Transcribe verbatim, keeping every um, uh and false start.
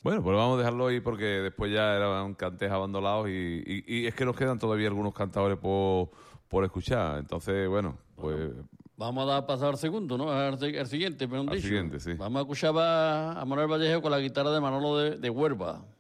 Bueno, pues vamos a dejarlo ahí porque después ya eran cantes abandonados y, y, y es que nos quedan todavía algunos cantadores por, por escuchar. Entonces, bueno, pues... Bueno, vamos a dar paso al segundo, ¿no? Al, al siguiente, me han Al dicho. siguiente, sí. Vamos a escuchar a Manuel Vallejo con la guitarra de Manolo de, de Huerva.